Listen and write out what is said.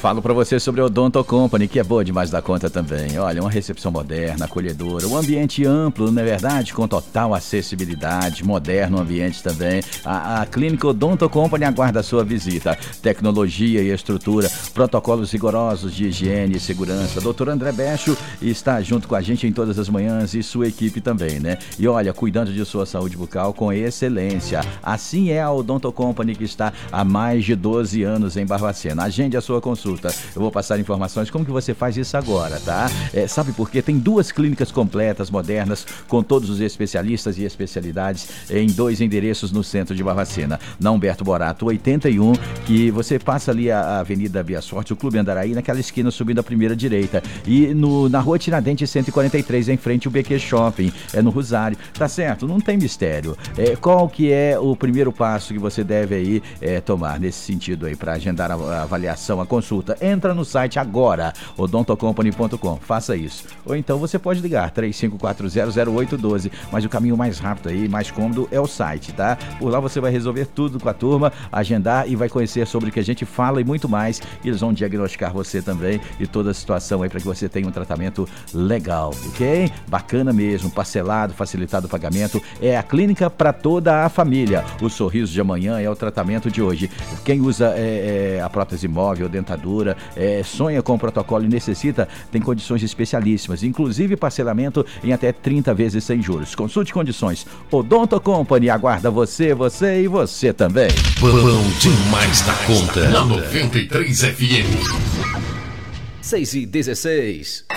Falo pra você sobre a Odonto Company, que é boa demais da conta também. Olha, uma recepção moderna, acolhedora, um ambiente amplo, não é verdade? Com total acessibilidade, moderno ambiente também. A clínica Odonto Company aguarda a sua visita. Tecnologia e estrutura, protocolos rigorosos de higiene e segurança. Doutor André Becho está junto com a gente em todas as manhãs e sua equipe também, né? E olha, cuidando de sua saúde bucal com excelência. Assim é a Odonto Company, que está há mais de 12 anos em Barbacena. Agende a sua consulta. Eu vou passar informações como que você faz isso agora, tá? Sabe por quê? Tem 2 clínicas completas, modernas, com todos os especialistas e especialidades em 2 endereços no centro de Barbacena. Na Humberto Borato 81, que você passa ali a Avenida Via Sorte, o Clube Andaraí, naquela esquina subindo a primeira direita. E na Rua Tiradentes 143, em frente ao BQ Shopping, no Rosário. Tá certo? Não tem mistério. Qual que é o primeiro passo que você deve aí tomar nesse sentido aí, para agendar a avaliação, a consulta? Entra no site agora, odontocompany.com, faça isso. Ou então você pode ligar 35400812, mas o caminho mais rápido aí, mais cômodo é o site, tá? Por lá você vai resolver tudo com a turma, agendar e vai conhecer sobre o que a gente fala e muito mais. Eles vão diagnosticar você também e toda a situação aí para que você tenha um tratamento legal, ok? Bacana mesmo, parcelado, facilitado o pagamento. É a clínica para toda a família. O sorriso de amanhã é o tratamento de hoje. Quem usa a prótese móvel, dentadura, sonha com o protocolo e necessita, tem condições especialíssimas, inclusive parcelamento em até 30 vezes sem juros. Consulte condições. Odonto Company aguarda você e você também. Bom demais da conta. Na 93 FM. 6:16.